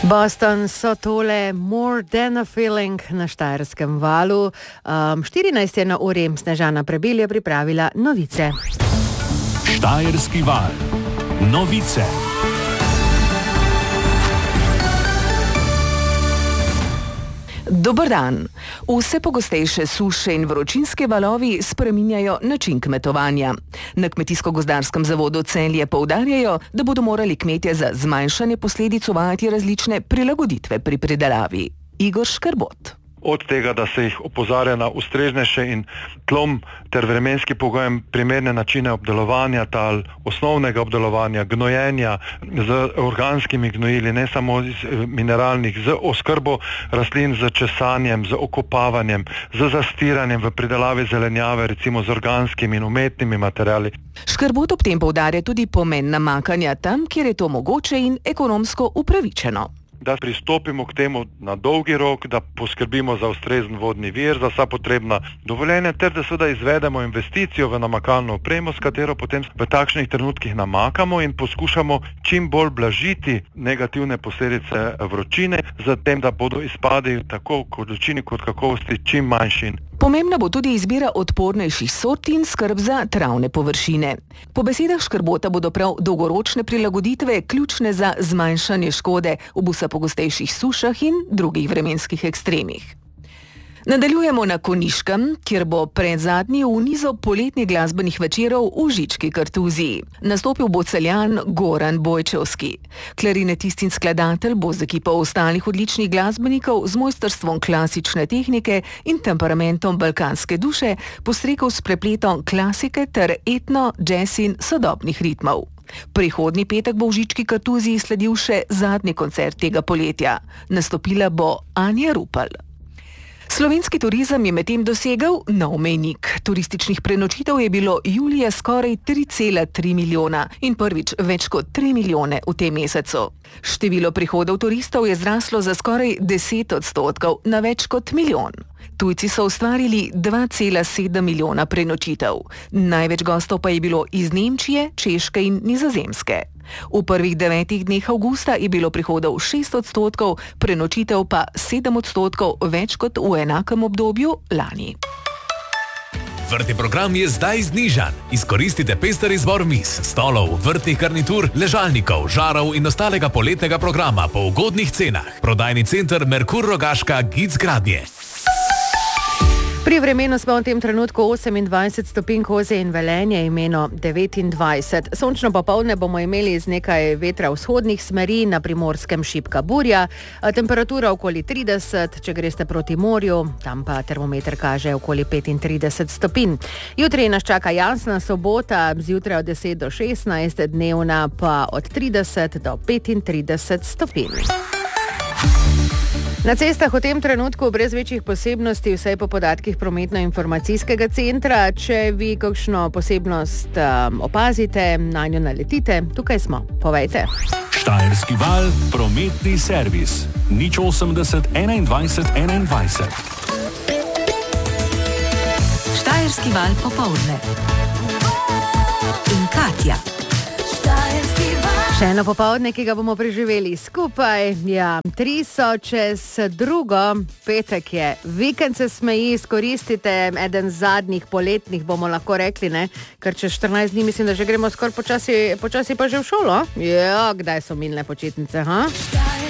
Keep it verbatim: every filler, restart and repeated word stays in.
Boston so tole More Than a Feeling na Štajerskem valu. Um, štirinajst je na uri, Snežana Prebil je pripravila novice. Štajerski val. Novice. Dober dan. Vse pogostejše suše in vročinske valovi spreminjajo način kmetovanja. Na Kmetijsko-gozdarskem zavodu Celje poudarjajo, da bodo morali kmetje za zmanjšanje posledic uvajati različne prilagoditve pri pridelavi. Igor Škrbot. Od tega, da se jih opozarja na ustreznejše in tlom ter vremenski pogojem primerne načine obdelovanja tal, osnovnega obdelovanja, gnojenja z organskimi gnojili, ne samo iz mineralnih, z oskrbo rastlin, z česanjem, z okopavanjem, z zastiranjem v pridelavi zelenjave, recimo z organskimi in umetnimi materiali. Škrbot ob tem poudarja tudi pomen namakanja tam, kjer je to mogoče in ekonomsko upravičeno. Da pristopimo k temu na dolgi rok, da poskrbimo za ustrezen vodni vir, za vsa potrebna dovoljenja, ter da seveda izvedemo investicijo v namakalno opremo, s katero potem v takšnih trenutkih namakamo in poskušamo čim bolj blažiti negativne posledice vročine, z tem, da bodo izpadi tako količini kot kakovosti čim manjši. Pomembna bo tudi izbira odpornejših sort in skrb za travne površine. Po besedah Škrbota bodo prav dolgoročne prilagoditve ključne za zmanjšanje škode ob vse pogostejših sušah in drugih vremenskih ekstremih. Nadaljujemo na Koniškem, kjer bo predzadnji v nizu poletnih glasbenih večerov v Žički kartuziji. Nastopil bo Celjan Goran Bojčevski. Klarinetist in skladatelj bo z ekipo ostalih odličnih glasbenikov z mojstrstvom klasične tehnike in temperamentom balkanske duše postregel s prepletom klasike ter etno, džez in sodobnih ritmov. Prihodnji petek bo v Žički kartuziji sledil še zadnji koncert tega poletja. Nastopila bo Anja Rupel. Slovenski turizem je medtem dosegel nov mejnik. Turističnih prenočitev je bilo julija skoraj tri cela tri milijona in prvič več kot tri milijone v tem mesecu. Število prihodov turistov je zraslo za skoraj deset odstotkov na več kot milijon. Tujci so ustvarili dva cela sedem milijona prenočitev. Največ gostov pa je bilo iz Nemčije, Češke in Nizozemske. V prvih devetih dneh avgusta je bilo prihodov šest odstotkov, prenočitev pa sedem odstotkov več kot v enakem obdobju lani. Vrtni program je zdaj znižan. Izkoristite pester izbor miz, stolov, vrtnih garnitur, ležalnikov, žarov in ostalega poletnega programa po ugodnih cenah. Prodajni center Merkur Rogaška Gic Gradnje. Pri vremenu smo v tem trenutku osemindvajset stopinj Kozje in Velenje, imeno devetindvajset. Sončno popoldne bomo imeli z nekaj vetra vzhodnih smeri, na Primorskem šibka burja, temperatura okoli trideset, če greste proti morju, tam pa termometer kaže okoli petintrideset stopinj. Jutri nas čaka jasna sobota, zjutraj od deset do šestnajst, dnevna pa od trideset do petintrideset stopinj. Na cestah v tem trenutku brez večjih posebnosti, vsaj po podatkih prometno-informacijskega centra. Če vi kakšno posebnost um, opazite, nanjo naletite, tukaj smo, povejte. Štajerski val, prometni servis. nič osemdeset enaindvajset enaindvajset. Štajerski val popoldne. In Katja. Še eno popoldne, ki ga bomo preživeli skupaj. Ja, tri so čez drugo, petek je, vikend se smeji, izkoristite, eden zadnjih poletnih, bomo lahko rekli, ne? Ker čez štirinajst dni mislim, da že gremo skoraj počasi, počasi pa že v šolo. Ja, kdaj so minile počitnice, ha?